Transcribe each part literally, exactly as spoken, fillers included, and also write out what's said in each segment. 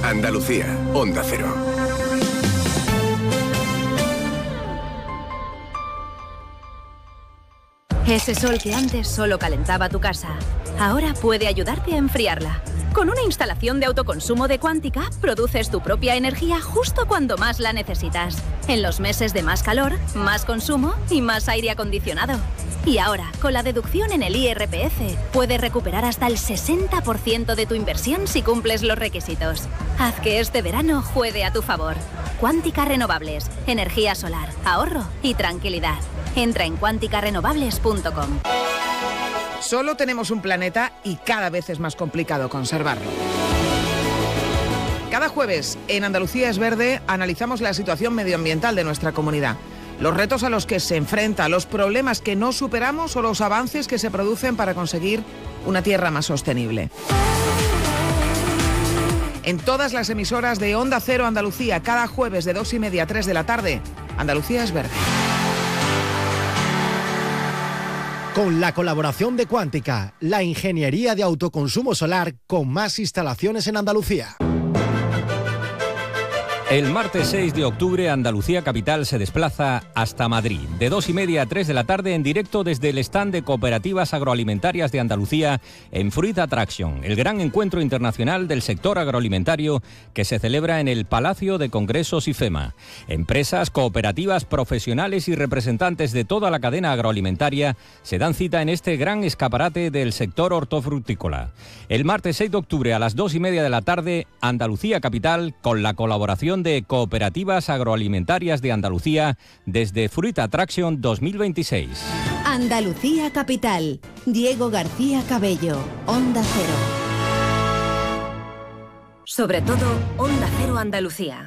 Andalucía, Onda Cero. Ese sol que antes solo calentaba tu casa, ahora puede ayudarte a enfriarla. Con una instalación de autoconsumo de Quántica, produces tu propia energía justo cuando más la necesitas. En los meses de más calor, más consumo y más aire acondicionado. Y ahora, con la deducción en el I R P F, puedes recuperar hasta el sesenta por ciento de tu inversión si cumples los requisitos. Haz que este verano juegue a tu favor. Quántica Renovables, energía solar, ahorro y tranquilidad. Entra en quántica renovables punto com. Solo tenemos un planeta y cada vez es más complicado conservarlo. Cada jueves en Andalucía es Verde analizamos la situación medioambiental de nuestra comunidad, los retos a los que se enfrenta, los problemas que no superamos o los avances que se producen para conseguir una tierra más sostenible. En todas las emisoras de Onda Cero Andalucía, cada jueves de dos y media a tres de la tarde, Andalucía es Verde. Con la colaboración de Quántica, la ingeniería de autoconsumo solar con más instalaciones en Andalucía. El martes seis de octubre, Andalucía Capital se desplaza hasta Madrid. De dos y media a tres de la tarde, en directo desde el stand de Cooperativas Agroalimentarias de Andalucía en Fruit Attraction, el gran encuentro internacional del sector agroalimentario que se celebra en el Palacio de Congresos IFEMA. Empresas, cooperativas, profesionales y representantes de toda la cadena agroalimentaria se dan cita en este gran escaparate del sector hortofrutícola. El martes seis de octubre a las dos y media de la tarde, Andalucía Capital, con la colaboración de Cooperativas Agroalimentarias de Andalucía desde Fruit Attraction dos mil veintiséis. Andalucía Capital. Diego García Cabello, Onda Cero. Sobre todo, Onda Cero Andalucía.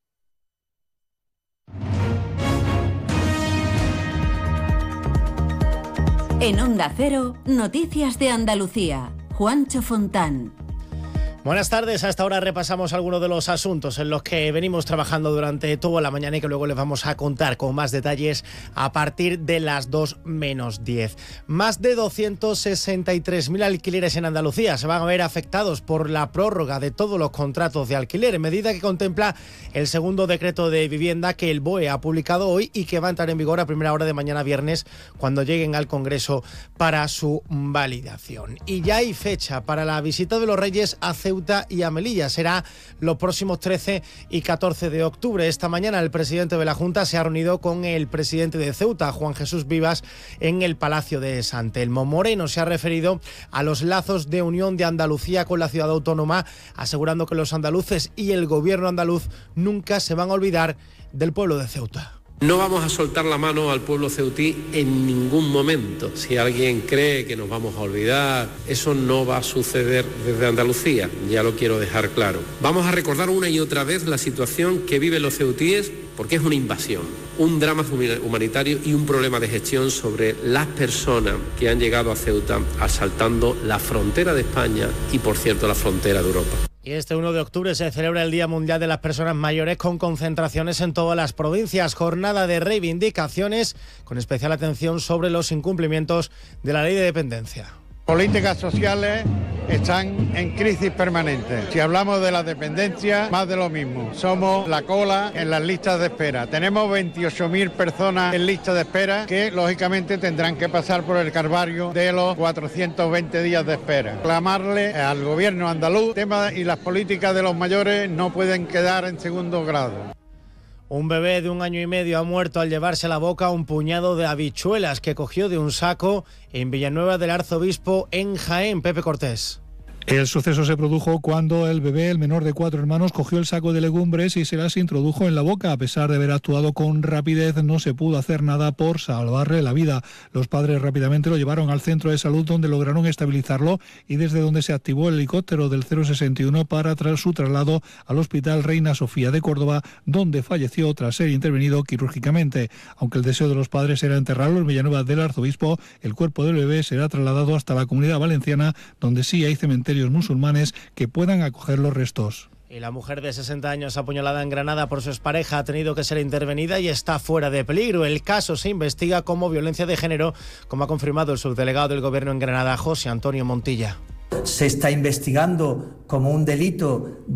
En Onda Cero, Noticias de Andalucía. Juancho Fontán. Buenas tardes, a esta hora repasamos algunos de los asuntos en los que venimos trabajando durante toda la mañana y que luego les vamos a contar con más detalles a partir de las dos menos diez. Más de doscientos sesenta y tres mil alquileres en Andalucía se van a ver afectados por la prórroga de todos los contratos de alquiler, medida que contempla el segundo decreto de vivienda que el B O E ha publicado hoy y que va a entrar en vigor a primera hora de mañana viernes cuando lleguen al Congreso para su validación. Y ya hay fecha para la visita de los Reyes a Ceuta y a Melilla. Será los próximos trece y catorce de octubre. Esta mañana el presidente de la Junta se ha reunido con el presidente de Ceuta, Juan Jesús Vivas, en el Palacio de San Telmo. Moreno se ha referido a los lazos de unión de Andalucía con la ciudad autónoma, asegurando que los andaluces y el gobierno andaluz nunca se van a olvidar del pueblo de Ceuta. No vamos a soltar la mano al pueblo ceutí en ningún momento. Si alguien cree que nos vamos a olvidar, eso no va a suceder desde Andalucía, ya lo quiero dejar claro. Vamos a recordar una y otra vez la situación que viven los ceutíes, porque es una invasión, un drama humanitario y un problema de gestión sobre las personas que han llegado a Ceuta asaltando la frontera de España y, por cierto, la frontera de Europa. Y este uno de octubre se celebra el Día Mundial de las Personas Mayores con concentraciones en todas las provincias, jornada de reivindicaciones con especial atención sobre los incumplimientos de la ley de dependencia. Políticas sociales están en crisis permanente. Si hablamos de la dependencia, más de lo mismo. Somos la cola en las listas de espera. Tenemos veintiocho mil personas en lista de espera que, lógicamente, tendrán que pasar por el calvario de los cuatrocientos veinte días de espera. Clamarle al gobierno andaluz, tema y las políticas de los mayores no pueden quedar en segundo grado. Un bebé de un año y medio ha muerto al llevarse a la boca un puñado de habichuelas que cogió de un saco en Villanueva del Arzobispo, en Jaén. Pepe Cortés. El suceso se produjo cuando el bebé, el menor de cuatro hermanos, cogió el saco de legumbres y se las introdujo en la boca. A pesar de haber actuado con rapidez, no se pudo hacer nada por salvarle la vida. Los padres rápidamente lo llevaron al centro de salud, donde lograron estabilizarlo y desde donde se activó el helicóptero del cero sesenta y uno para tras su traslado al Hospital Reina Sofía de Córdoba, donde falleció tras ser intervenido quirúrgicamente. Aunque el deseo de los padres era enterrarlo en Villanueva del Arzobispo, el cuerpo del bebé será trasladado hasta la Comunidad Valenciana, donde sí hay cementerios musulmanes que puedan acoger los restos. Y la mujer de sesenta años apuñalada en Granada por su expareja ha tenido que ser intervenida y está fuera de peligro. El caso se investiga como violencia de género, como ha confirmado el subdelegado del Gobierno en Granada, José Antonio Montilla. Se está investigando como un delito